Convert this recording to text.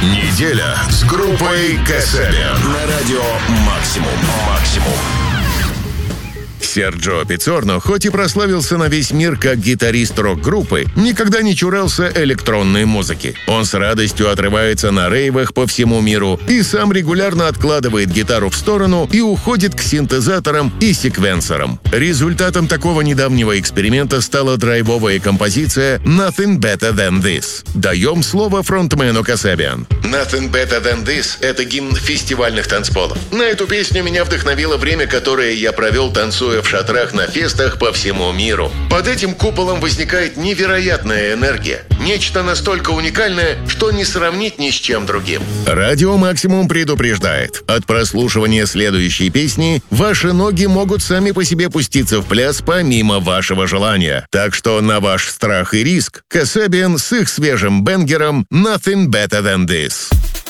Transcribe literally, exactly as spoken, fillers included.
Неделя с группой Касабиан на радио «Максимум». Максимум. Серджио Пиццорно, хоть и прославился на весь мир как гитарист рок-группы, никогда не чурался электронной музыки. Он с радостью отрывается на рейвах по всему миру и сам регулярно откладывает гитару в сторону и уходит к синтезаторам и секвенсорам. Результатом такого недавнего эксперимента стала драйвовая композиция «Nothing Better Than This». Даем слово фронтмену Касабиан. «Nothing Better Than This» — это гимн фестивальных танцполов. На эту песню меня вдохновило время, которое я провел, танцуя в шатрах на фестах по всему миру. Под этим куполом возникает невероятная энергия. Нечто настолько уникальное, что не сравнить ни с чем другим. Радио «Максимум» предупреждает. От прослушивания следующей песни ваши ноги могут сами по себе пуститься в пляс помимо вашего желания. Так что на ваш страх и риск Касабиан с их свежим бенгером «Nothing Better Than This».